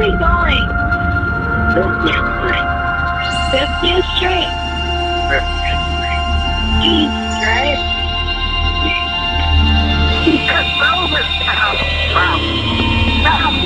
we going? 50th Street. Jesus Christ. Over. Stop.